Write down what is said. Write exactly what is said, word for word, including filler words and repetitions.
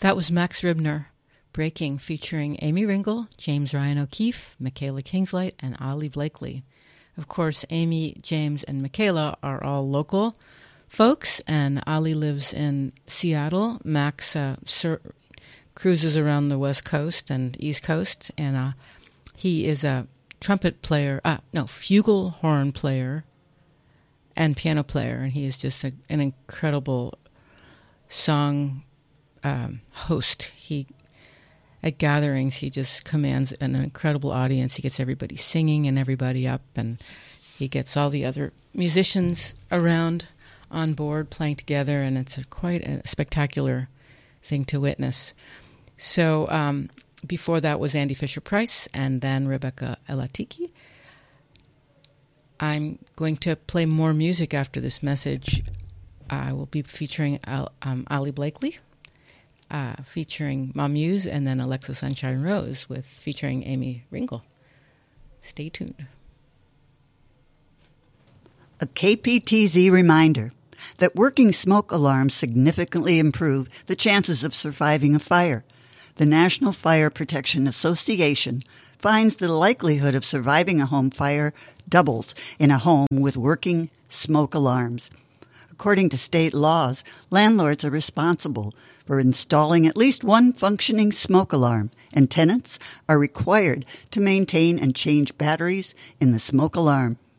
That was Max Ribner, Breaking, featuring Amy Ringle, James Ryan O'Keefe, Michaela Kingslight, and Ali Blakely. Of course, Amy, James, and Michaela are all local folks, and Ali lives in Seattle. Max uh, sur- cruises around the West Coast and East Coast, and uh, he is a trumpet player, uh, no, flugelhorn player and piano player, and he is just a, an incredible song um, host. He At gatherings, he just commands an incredible audience. He gets everybody singing and everybody up, and he gets all the other musicians around on board playing together, and it's a, quite a spectacular thing to witness. So um, before that was Andy Fisher-Price, and then Rebecca Elatiki. I'm going to play more music after this message. I will be featuring Al- um, Ali Blakely, Uh, featuring Mamuse, and then Alexa Sunshine Rose with featuring Amy Ringle. Stay tuned. A K P T Z reminder that working smoke alarms significantly improve the chances of surviving a fire. The National Fire Protection Association finds the likelihood of surviving a home fire doubles in a home with working smoke alarms. According to state laws, landlords are responsible for installing at least one functioning smoke alarm, and tenants are required to maintain and change batteries in the smoke alarm.